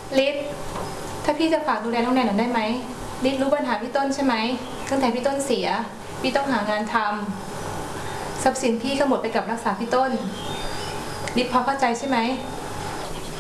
ลิศถ้าพี่จะฝากดูแลน้องแนนหน่อยได้ไหมลิศรู้ปัญหาพี่ต้นใช่ไหมตั้งแต่พี่ต้นเสียพี่ต้องหางานทำทรัพย์สินพี่ก็หมดไปกับรักษาพี่ต้นลิศพอเข้าใจใช่ไหม